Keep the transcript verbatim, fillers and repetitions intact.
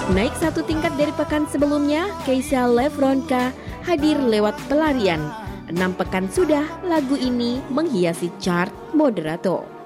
Naik satu tingkat dari pekan sebelumnya, Keisha Levronka hadir lewat pelarian. Enam pekan sudah lagu ini menghiasi chart Moderato.